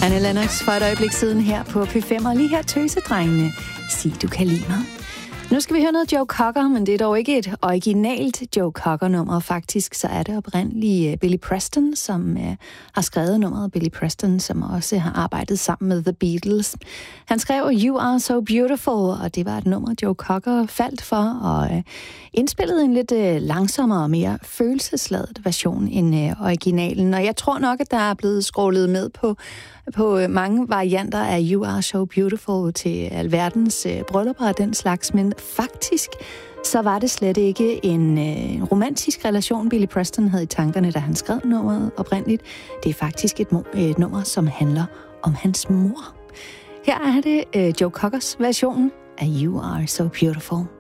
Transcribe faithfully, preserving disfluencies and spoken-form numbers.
Annie Lennox for et øjeblik siden her på P fem, og lige her tøsedrengene. Sig, du kan lide mig. Nu skal vi høre noget Joe Cocker, men det er dog ikke et originalt Joe Cocker-nummer. Faktisk så er det oprindeligt Billy Preston, som uh, har skrevet nummeret. Billy Preston, som også har arbejdet sammen med The Beatles. Han skrev You Are So Beautiful, og det var et nummer, Joe Cocker faldt for, og uh, indspillede en lidt uh, langsommere og mere følelsesladet version end uh, originalen. Og jeg tror nok, at der er blevet scrollet med på på mange varianter af You Are So Beautiful til alverdens øh, bryllupper og den slags, men faktisk så var det slet ikke en, øh, en romantisk relation, Billy Preston havde i tankerne, da han skrev nummeret oprindeligt. Det er faktisk et, et nummer, som handler om hans mor. Her er det øh, Joe Cockers version af You Are So Beautiful.